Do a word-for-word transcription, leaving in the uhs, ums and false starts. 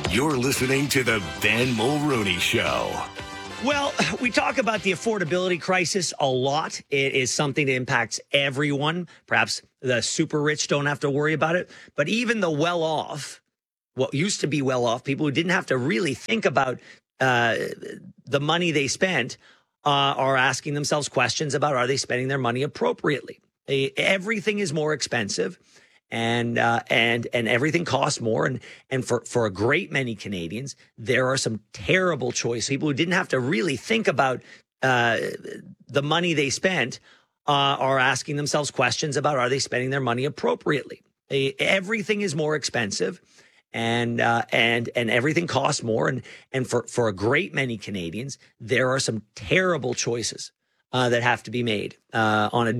You're listening to the Ben Mulrooney Show. Well, we talk about the affordability crisis a lot. It is something that impacts everyone. Perhaps the super rich don't have to worry about it, but even the well-off, what used to be well-off, people who didn't have to really think about uh, the money they spent uh, are asking themselves questions about, are they spending their money appropriately? Everything is more expensive. And uh, and and everything costs more. And and for, for a great many Canadians, there are some terrible choices. People who didn't have to really think about uh, the money they spent uh, are asking themselves questions about, are they spending their money appropriately? Everything is more expensive. And uh, and and everything costs more. And and for, for a great many Canadians, there are some terrible choices uh, that have to be made uh, on a